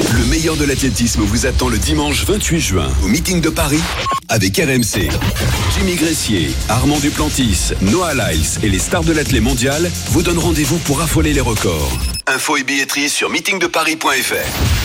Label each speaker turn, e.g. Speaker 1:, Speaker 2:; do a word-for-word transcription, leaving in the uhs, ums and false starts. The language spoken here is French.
Speaker 1: Le meilleur de l'athlétisme vous attend le dimanche vingt-huit juin au Meeting de Paris avec R M C. Jimmy Gressier, Armand Duplantis, Noah Lyles et les stars de l'athlé mondial vous donnent rendez-vous pour affoler les records. Info et billetterie sur meeting de paris point f r.